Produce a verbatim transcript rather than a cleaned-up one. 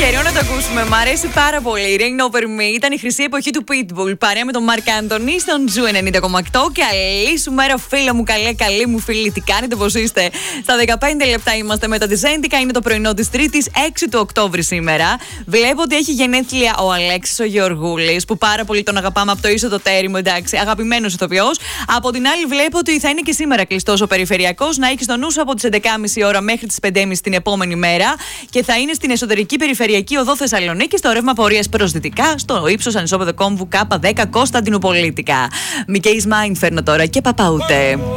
Καιρό να το ακούσουμε. Μ' αρέσει πάρα πολύ. Rain Over Me ήταν η χρυσή εποχή του Pitbull. Παρέα με τον Μαρκ Άντονι στον Ζου ενενήντα κόμμα οκτώ. Καλή σου μέρα, φίλα μου, καλέ, καλή μου φίλη. Τι κάνετε, πώς είστε? Στα δεκαπέντε λεπτά είμαστε μετά τις έντεκα. Είναι το πρωινό της Τρίτης, έξι του Οκτώβρη σήμερα. Βλέπω ότι έχει γενέθλια ο Αλέξης ο Γεωργούλης, που πάρα πολύ τον αγαπάμε από το ίσο το τέριμο, εντάξει. Αγαπημένος ηθοποιός. Από την άλλη, βλέπω ότι θα είναι και σήμερα κλειστός ο περιφερειακός. Να έχει στο νου σου από τις έντεκα και μισή ώρα μέχρι τις πέντε και μισή την επόμενη μέρα. Και θα είναι στην εσωτερική περιφερειακή οδό Θεσσαλονίκη, στο ρεύμα πορείας προς δυτικά, στο ύψος ανισόπεδο κόμβου Κ δέκα Κωνσταντινουπολίτικα. Μικέις Μάιντ φέρνω τώρα και Παπαούτε.